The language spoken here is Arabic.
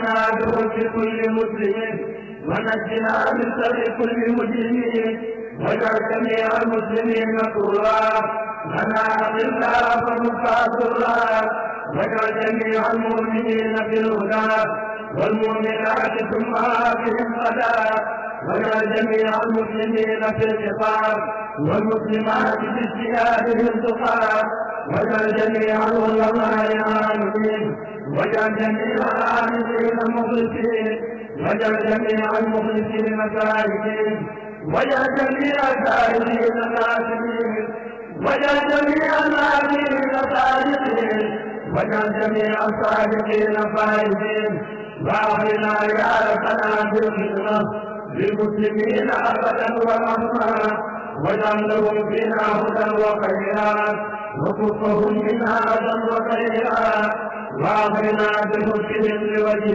في كل مسلم ونجنا من شر كل مجرم واجعل جميع المسلمين طرا لنا الا فنفاضلا واجعل جميع المؤمنين في الهدى والمؤمنات ثم بهم غدا واجعل جميع المسلمين في الخطاب والمسلمات في اجتهادهم تقى واجعل جميع العلماء عاملين واجعل جميع العاملين مخلصين واجعل جميع المخلصين سائلين واجعل جميع السائلين ناسين واجعل جميع الناسين صادقين واجعل جميع الصادقين فائزين واغفرنا يا ربنا بالخدمه للمسلمين ابدا ومهما واجعل لهم فينا هدى وخيرا وكفهم منا اذى وخيرا واغفرنا بحسنهم لوجهك